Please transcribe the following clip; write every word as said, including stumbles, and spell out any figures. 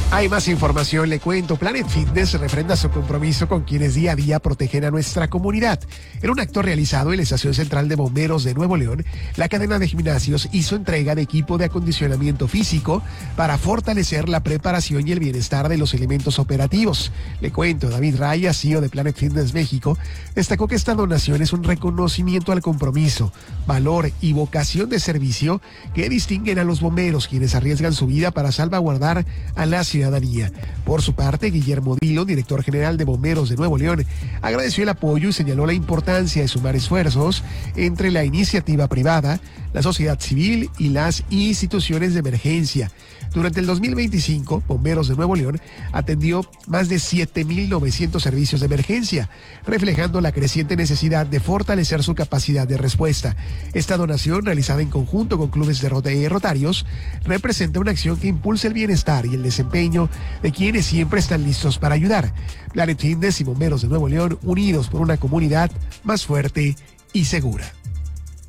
Hay más información, le cuento. Planet Fitness refrenda su compromiso con quienes día a día protegen a nuestra comunidad. En un acto realizado en la Estación Central de Bomberos de Nuevo León, la cadena de gimnasios hizo entrega de equipo de acondicionamiento físico para fortalecer la preparación y el bienestar de los elementos operativos. Le cuento, David Raya, C E O de Planet Fitness México, destacó que esta donación es un reconocimiento al compromiso, valor y vocación de servicio que distinguen a los bomberos, quienes arriesgan su vida para salvaguardar a la ciudadanía. Por su parte, Guillermo Dilo, director general de Bomberos de Nuevo León, agradeció el apoyo y señaló la importancia de sumar esfuerzos entre la iniciativa privada, la sociedad civil y las instituciones de emergencia. Durante el dos mil veinticinco, Bomberos de Nuevo León atendió más de siete mil novecientos servicios de emergencia, reflejando la creciente necesidad de fortalecer su capacidad de respuesta. Esta donación, realizada en conjunto con clubes de Rota- rotarios, representa una acción que impulsa el bienestar y el desempeño de quienes siempre están listos para ayudar. Planet Fitness y Bomberos de Nuevo León, unidos por una comunidad más fuerte y segura.